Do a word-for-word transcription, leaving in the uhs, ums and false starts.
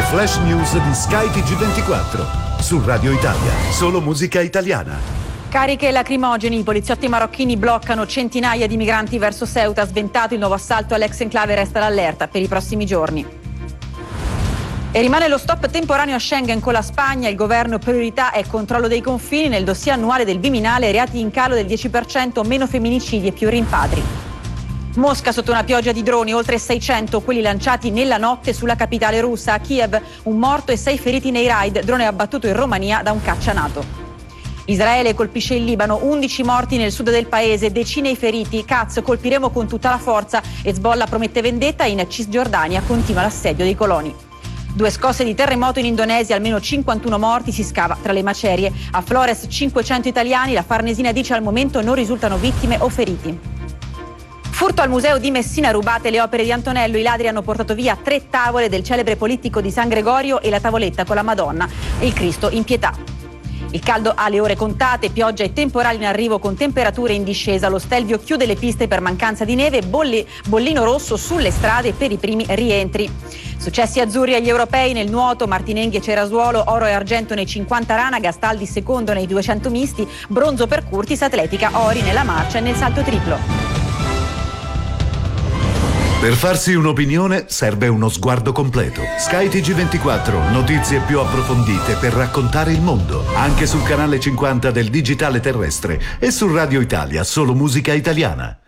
flash news di Sky T G ventiquattro. Su Radio Italia, solo musica italiana. Cariche lacrimogeni, i poliziotti marocchini bloccano centinaia di migranti verso Ceuta. Sventato il nuovo assalto all'ex enclave, resta l'allerta per i prossimi giorni. E rimane lo stop temporaneo a Schengen con la Spagna. Il governo priorità è controllo dei confini. Nel dossier annuale del Viminale, reati in calo del dieci per cento, meno femminicidi e più rimpatri. Mosca sotto una pioggia di droni, oltre seicento quelli lanciati nella notte sulla capitale russa. A Kiev un morto e sei feriti nei raid, drone abbattuto in Romania da un caccia NATO. Israele colpisce il Libano, undici morti nel sud del paese, decine i feriti. Katz, colpiremo con tutta la forza. Hezbollah promette vendetta, in Cisgiordania continua l'assedio dei coloni. Due scosse di terremoto in Indonesia, almeno cinquantuno morti, si scava tra le macerie. A Flores cinquecento italiani, la Farnesina dice al momento non risultano vittime o feriti. Furto al museo di Messina, rubate le opere di Antonello. I ladri hanno portato via tre tavole del celebre polittico di San Gregorio e la tavoletta con la Madonna e il Cristo in pietà. Il caldo ha le ore contate, pioggia e temporali in arrivo con temperature in discesa. Lo Stelvio chiude le piste per mancanza di neve, bolli, bollino rosso sulle strade per i primi rientri. Successi azzurri agli europei nel nuoto, Martinenghi e Cerasuolo, oro e argento nei cinquanta rana, Gastaldi secondo nei duecento misti, bronzo per Curtis, atletica, ori nella marcia e nel salto triplo. Per farsi un'opinione serve uno sguardo completo. Sky T G ventiquattro, notizie più approfondite per raccontare il mondo. Anche sul canale cinquanta del digitale terrestre e su Radio Italia, solo musica italiana.